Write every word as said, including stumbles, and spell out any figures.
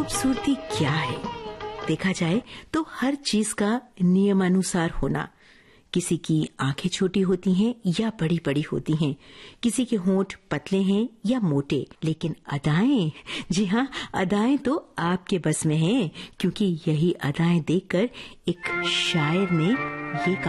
खूबसूरती क्या है? देखा जाए तो हर चीज का नियमानुसार होना। किसी की आंखें छोटी होती हैं या बड़ी बड़ी होती हैं, किसी के होंठ पतले हैं या मोटे, लेकिन अदाएं, जी हाँ, अदाएं तो आपके बस में हैं, क्योंकि यही अदाएं देखकर एक शायर ने ये कहा।